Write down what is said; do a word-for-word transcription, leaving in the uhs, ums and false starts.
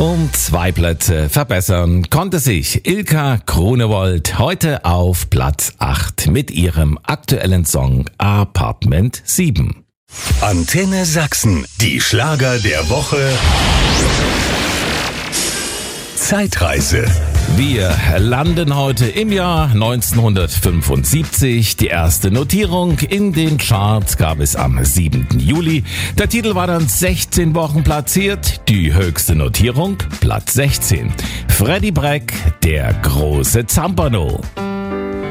Um zwei Plätze verbessern konnte sich Ilka Grunewold heute auf Platz acht mit ihrem aktuellen Song Apartment sieben. Antenne Sachsen, die Schlager der Woche. Zeitreise. Wir landen heute im Jahr neunzehnhundertfünfundsiebzig. Die erste Notierung in den Charts gab es am siebten Juli. Der Titel war dann sechzehn Wochen platziert. Die höchste Notierung, Platz sechzehn. Freddie Breck, der große Zampano.